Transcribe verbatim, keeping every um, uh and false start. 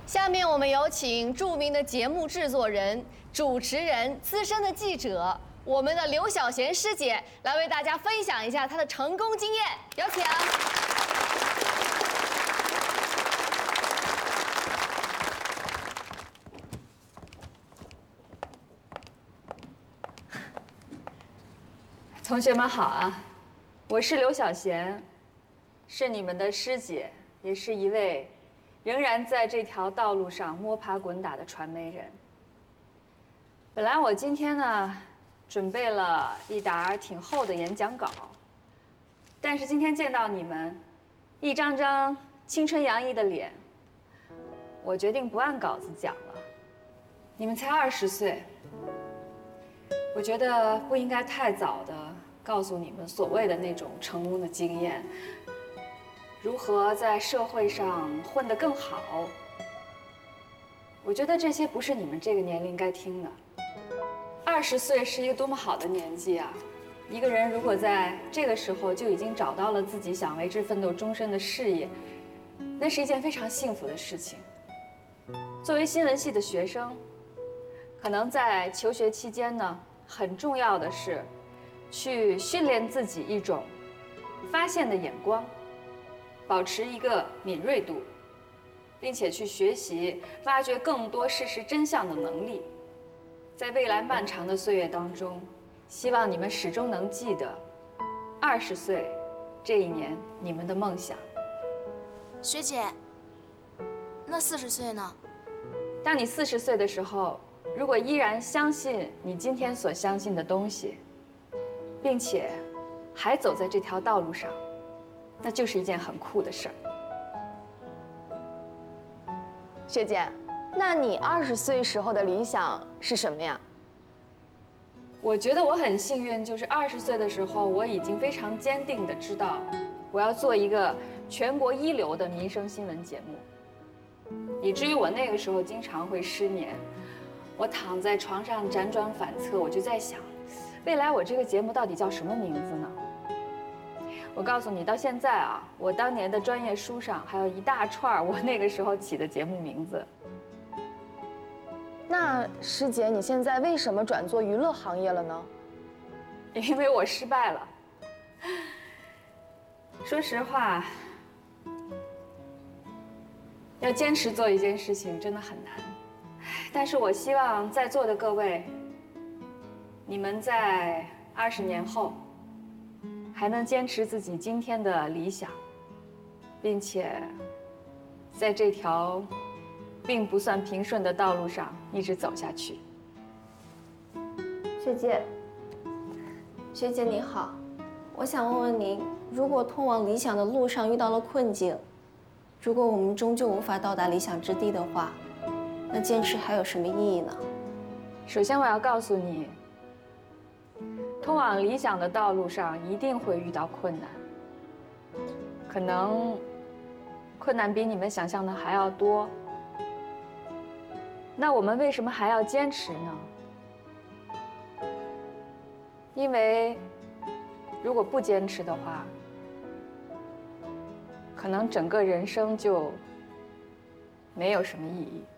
下面我们有请著名的节目制作人、主持人、资深的记者，我们的刘晓贤师姐来为大家分享一下她的成功经验，有请。 同学们好啊，我是刘晓贤，是你们的师姐，也是一位仍然在这条道路上摸爬滚打的传媒人。本来我今天呢，准备了一沓挺厚的演讲稿，但是今天见到你们，一张张青春洋溢的脸，我决定不按稿子讲了。你们才二十岁，我觉得不应该太早的告诉你们所谓的那种成功的经验，如何在社会上混得更好。我觉得这些不是你们这个年龄该听的。二十岁是一个多么好的年纪啊！一个人如果在这个时候就已经找到了自己想为之奋斗终身的事业，那是一件非常幸福的事情。作为新闻系的学生，可能在求学期间呢，很重要的是去训练自己一种发现的眼光，保持一个敏锐度，并且去学习挖掘更多事实真相的能力。在未来漫长的岁月当中，希望你们始终能记得二十岁这一年你们的梦想。 学姐，那四十岁呢？ 当你四十岁的时候，如果依然相信你今天所相信的东西，并且还走在这条道路上，那就是一件很酷的事儿。 学姐，那你二十岁时候的理想是什么呀？ 我觉得我很幸运，就是二十岁的时候，我已经非常坚定地知道，我要做一个全国一流的民生新闻节目，以至于我那个时候经常会失眠。我躺在床上辗转反侧，我就在想，未来我这个节目到底叫什么名字呢？我告诉你，到现在啊，我当年的专业书上还有一大串我那个时候起的节目名字。 那师姐，你现在为什么转做娱乐行业了呢？ 因为我失败了。说实话，要坚持做一件事情真的很难。但是我希望在座的各位，你们在二十年后还能坚持自己今天的理想，并且在这条并不算平顺的道路上一直走下去。 学姐，学姐你好，我想问问您，如果通往理想的路上遇到了困境，如果我们终究无法到达理想之地的话，那坚持还有什么意义呢？ 首先我要告诉你，通往理想的道路上一定会遇到困难，可能困难比你们想象的还要多。那我们为什么还要坚持呢？因为如果不坚持的话，可能整个人生就没有什么意义。